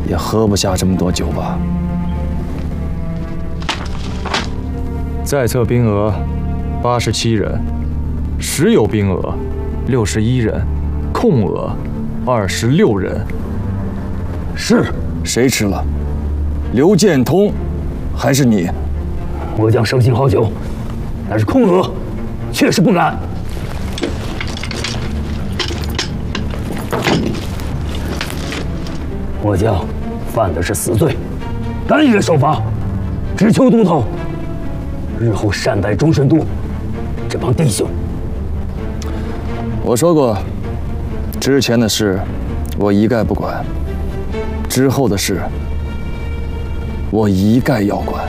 也喝不下这么多酒吧。在册兵额87人，实有兵额61人，空额26人。 是， 谁吃了？刘建通，还是你？ 我将生性好酒，但是空额确实不敢。我将犯的是死罪，单月受罚，只求都头日后善待中神都这帮弟兄。 我说过，之前的事我一概不管，之后的事我一概要管。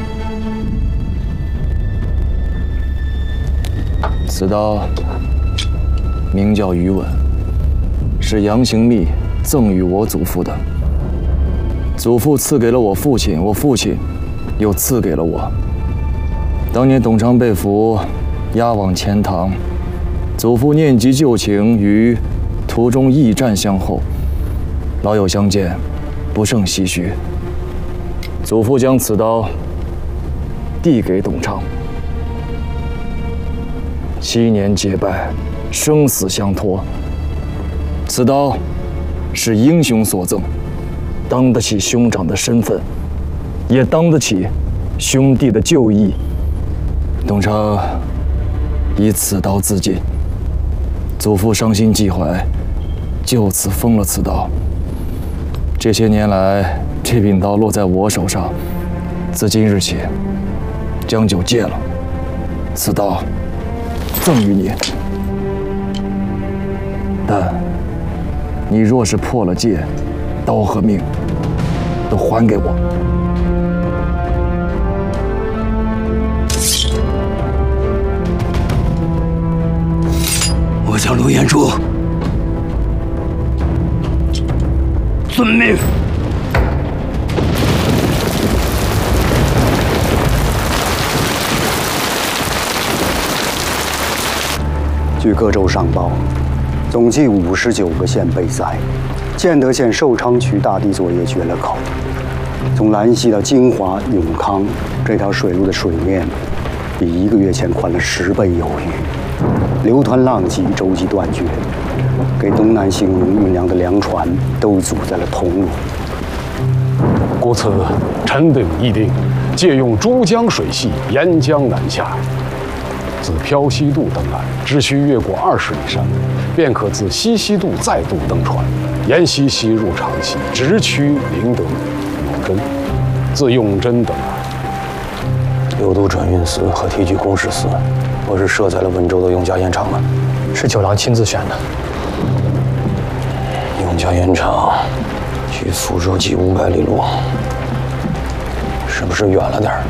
此刀名叫余文，是杨行密赠予我祖父的。祖父赐给了我父亲，我父亲又赐给了我。当年董昌被俘，押往钱塘，祖父念及旧情，于途中驿站相候，老友相见，不胜唏嘘。祖父将此刀递给董昌。7年结拜，生死相托。此刀是英雄所赠，当得起兄长的身份，也当得起兄弟的旧义。董昌以此刀自尽，祖父伤心寄怀，就此封了此刀。这些年来，这柄刀落在我手上，自今日起，将就戒了。此刀赠予你，但你若是破了戒，刀和命都还给我。 我将卢彦珠遵命。 据各州上报，总计59个县被塞，建德县寿昌区大地作业绝了口。从兰溪到金华、永康这条水路的水面，比1个月前宽了10倍有余，流湍浪迹，舟楫断绝，给东南行营运粮的粮船都阻在了通路。 故此，臣等议定，借用珠江水系沿江南下。自漂西渡登岸，只需越过20里山，便可自西溪渡再度登船，沿西溪入长溪，直趋灵德、永贞。自永贞登岸。 六都转运司和提举公使司，不是设在了温州的永嘉盐场吗？ 是九郎亲自选的。 永嘉盐场距福州计500里路，是不是远了点儿？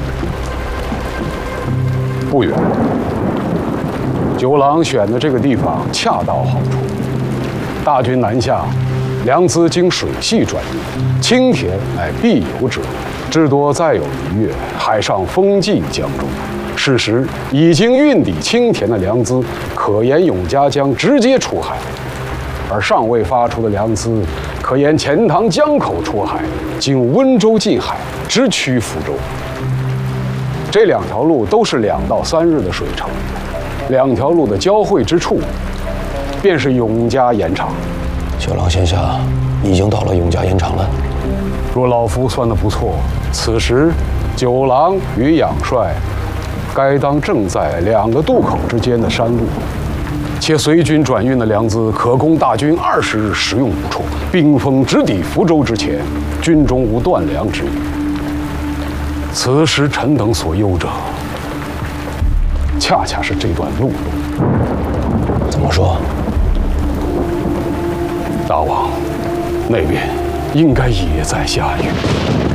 不远。九郎选的这个地方恰到好处，大军南下，粮资经水系转运，清田乃必有之路。至多再有1月，海上风济江中。事实已经运抵清田的粮资，可沿永嘉江直接出海；而尚未发出的粮资，可沿钱塘江口出海，经温州进海，直趋福州。这2条路都是2到3日的水程。2条路的交汇之处，便是永嘉盐场。 九郎现下已经到了永嘉盐场了。 若老夫算得不错，此时九郎与养帅，该当正在2个渡口之间的山路，且随军转运的粮资可供大军20日食用不辍。兵锋直抵福州之前，军中无断粮之虞。此时臣等所忧者，恰恰是这段陆路。 怎么说？ 大王，那边应该也在下雨。